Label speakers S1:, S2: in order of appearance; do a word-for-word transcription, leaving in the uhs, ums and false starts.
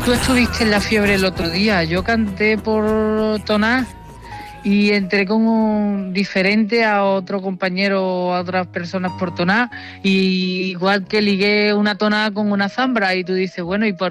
S1: Tú estuviste en La Fiebre el otro día, yo canté por tonar y entré como diferente a otro compañero o a otras personas por tonar, y igual que ligué una tonada con una zambra y tú dices, bueno, ¿y por